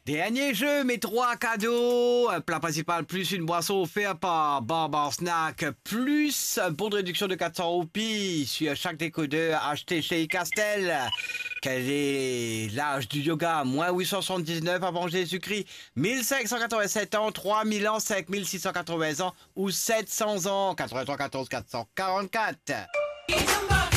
Dernier jeu, mes 3 cadeaux. Un plat principal plus une boisson offerte par Barbar Snack plus un bon de réduction de 400 roupies sur chaque décodeur acheté chez Castel. Quel est l'âge du yoga? Moins 879 avant Jésus-Christ, 1587 ans, 3000 ans, 5680 ans ou 700 ans, 83 14 444.